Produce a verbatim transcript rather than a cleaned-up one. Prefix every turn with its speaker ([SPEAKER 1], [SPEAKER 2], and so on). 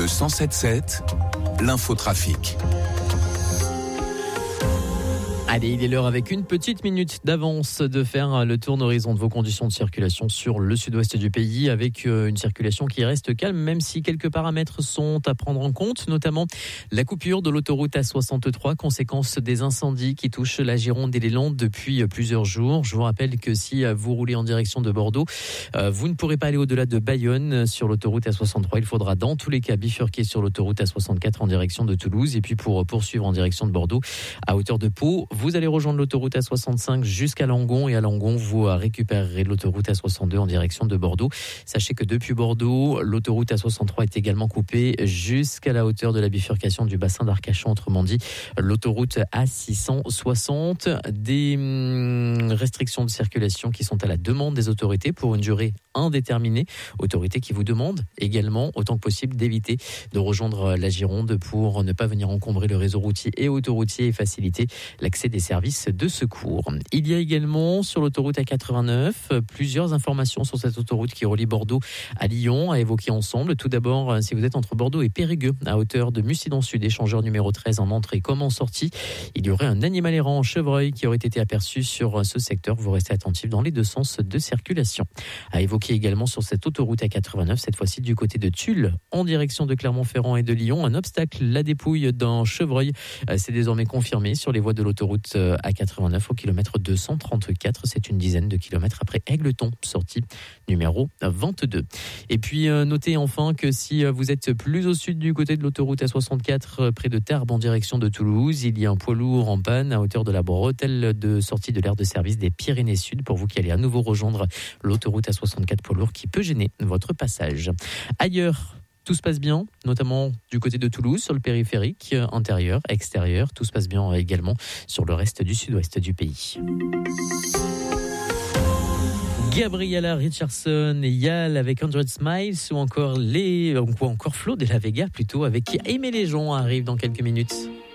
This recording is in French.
[SPEAKER 1] Le cent sept sept, l'infotrafic.
[SPEAKER 2] Allez, il est l'heure avec une petite minute d'avance de faire le tour d'horizon de vos conditions de circulation sur le sud-ouest du pays avec une circulation qui reste calme, même si quelques paramètres sont à prendre en compte, notamment la coupure de l'autoroute A soixante-trois, conséquence des incendies qui touchent la Gironde et les Landes depuis plusieurs jours. Je vous rappelle que si vous roulez en direction de Bordeaux, vous ne pourrez pas aller au-delà de Bayonne sur l'autoroute A soixante-trois. Il faudra dans tous les cas bifurquer sur l'autoroute A soixante-quatre en direction de Toulouse. Et puis pour poursuivre en direction de Bordeaux, à hauteur de Pau, vous allez rejoindre l'autoroute A soixante-cinq jusqu'à Langon et à Langon, vous récupérerez l'autoroute A soixante-deux en direction de Bordeaux. Sachez que depuis Bordeaux, l'autoroute A soixante-trois est également coupée jusqu'à la hauteur de la bifurcation du bassin d'Arcachon, autrement dit l'autoroute A six cent soixante. Des restrictions de circulation qui sont à la demande des autorités pour une durée indéterminée. Autorités qui vous demandent également, autant que possible, d'éviter de rejoindre la Gironde pour ne pas venir encombrer le réseau routier et autoroutier et faciliter l'accès des services de secours. Il y a également sur l'autoroute A quatre-vingt-neuf plusieurs informations sur cette autoroute qui relie Bordeaux à Lyon à évoquer ensemble. Tout d'abord, si vous êtes entre Bordeaux et Périgueux, à hauteur de Mucident Sud, échangeur numéro treize en entrée comme en sortie, il y aurait un animal errant en chevreuil qui aurait été aperçu sur ce secteur. Vous restez attentif dans les deux sens de circulation. À évoquer également sur cette autoroute A quatre-vingt-neuf, cette fois-ci du côté de Tulle, en direction de Clermont-Ferrand et de Lyon, un obstacle, la dépouille d'un chevreuil. C'est désormais confirmé sur les voies de l'autoroute A quatre-vingt-neuf au kilomètre deux cent trente-quatre. C'est une dizaine de kilomètres après Égletons, sortie numéro vingt-deux. Et puis, notez enfin que si vous êtes plus au sud du côté de l'autoroute A soixante-quatre, près de Tarbes en direction de Toulouse, il y a un poids lourd en panne à hauteur de la bretelle de sortie de l'aire de service des Pyrénées Sud pour vous qui allez à nouveau rejoindre l'autoroute A soixante-quatre poids lourd qui peut gêner votre passage. Ailleurs, tout se passe bien, notamment du côté de Toulouse, sur le périphérique, intérieur, extérieur. Tout se passe bien également sur le reste du sud-ouest du pays. Gabriella Richardson et Yal avec cent Smiles ou encore les, ou encore Flo de la Vega plutôt avec Aimer les gens arrive dans quelques minutes.